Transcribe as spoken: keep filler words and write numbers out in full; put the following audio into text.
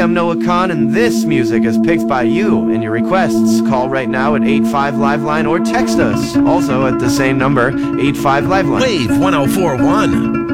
I'm Noah Khan, and this music is picked by you and your requests. Call right now at eight five Liveline or text us, also at the same number, eight five Liveline. Wave one oh four one.